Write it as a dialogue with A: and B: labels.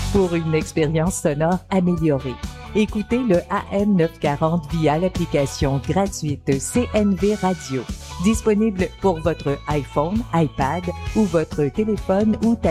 A: pour une expérience sonore améliorée. Écoutez le AM 940 via l'application gratuite CNV Radio, disponible pour votre iPhone, iPad ou votre téléphone ou tablette.